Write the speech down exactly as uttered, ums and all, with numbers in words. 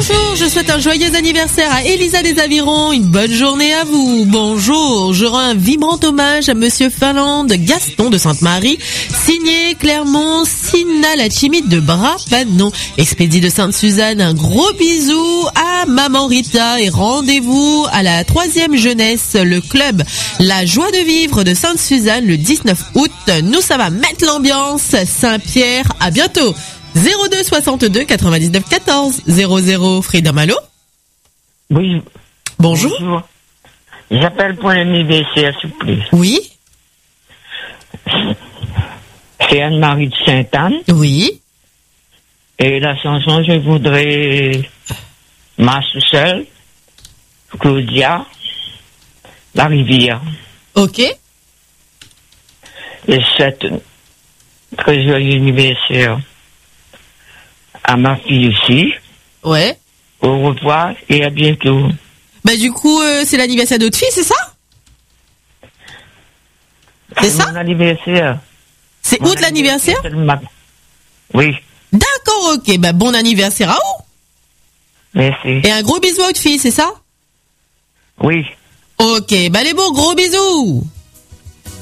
Bonjour, je souhaite un joyeux anniversaire à Elisa des Avirons, une bonne journée à vous. Bonjour, je rends un vibrant hommage à Monsieur Finlande Gaston de Sainte-Marie, signé Clermont Sina la Chimide de Brapanon, Expédie de Sainte-Suzanne, un gros bisou à Maman Rita et rendez-vous à la troisième jeunesse, le club La Joie de Vivre de Sainte-Suzanne le dix-neuf août. Nous, ça va mettre l'ambiance. Saint-Pierre, à bientôt. zéro deux soixante-deux quatre-vingt-dix-neuf quatorze zéro zéro. Freedom, allô? Oui. Bonjour. Bonjour. J'appelle pour l'anniversaire, s'il vous plaît. Oui. C'est Anne-Marie de Sainte-Anne. Oui. Et la chanson, je voudrais Ma sous-seule, Claudia, La Rivière. Ok. Et cette très joyeux anniversaire à ma fille aussi. Ouais. Au revoir et à bientôt. Bah du coup, euh, c'est l'anniversaire de votre fille, c'est ça? C'est ça? Mon anniversaire. C'est Mon août l'anniversaire? Ma... Oui. D'accord, ok. Bah bon anniversaire à vous. Merci. Et un gros bisou à votre fille, c'est ça? Oui. Ok, bah les beaux, gros bisous.